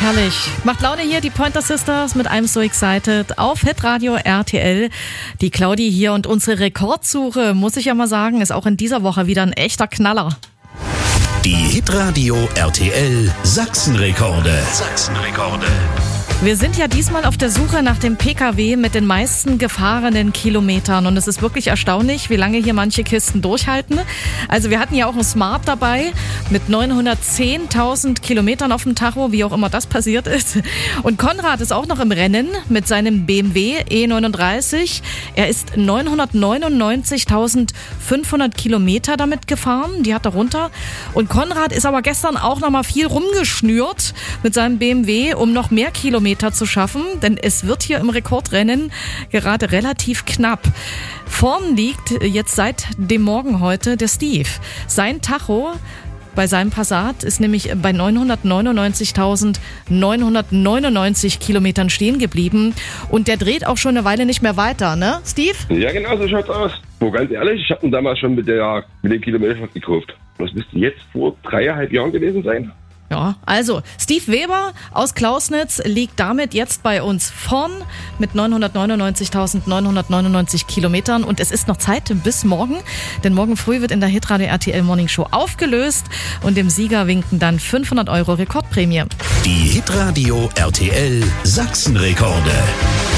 Herrlich. Macht Laune hier, die Pointer Sisters mit I'm So Excited auf Hitradio RTL. Die Claudi hier und unsere Rekordsuche, muss ich ja mal sagen, ist auch in dieser Woche wieder ein echter Knaller. Die Hitradio RTL Sachsenrekorde. Wir sind ja diesmal auf der Suche nach dem PKW mit den meisten gefahrenen Kilometern und es ist wirklich erstaunlich, wie lange hier manche Kisten durchhalten. Also wir hatten ja auch einen Smart dabei mit 910.000 Kilometern auf dem Tacho, wie auch immer das passiert ist. Und Konrad ist auch noch im Rennen mit seinem BMW E39. Er ist 999.500 Kilometer damit gefahren, die hat er runter. Und Konrad ist aber gestern auch noch mal viel rumgeschnürt mit seinem BMW, um noch mehr Kilometer zu schaffen, denn es wird hier im Rekordrennen gerade relativ knapp. Vorn liegt jetzt seit dem Morgen heute der Steve. Sein Tacho bei seinem Passat ist nämlich bei 999.999 Kilometern stehen geblieben und der dreht auch schon eine Weile nicht mehr weiter, ne, Steve? Ja, genau, so schaut's aus. Wo ganz ehrlich, ich habe ihn damals schon mit dem Kilometer gekauft. Das müsste jetzt vor 3,5 Jahren gewesen sein. Ja, also Steve Weber aus Klausnitz liegt damit jetzt bei uns vorn mit 999.999 Kilometern und es ist noch Zeit bis morgen, denn morgen früh wird in der Hitradio RTL Morning Show aufgelöst und dem Sieger winken dann 500 € Rekordprämie. Die Hitradio RTL Sachsenrekorde.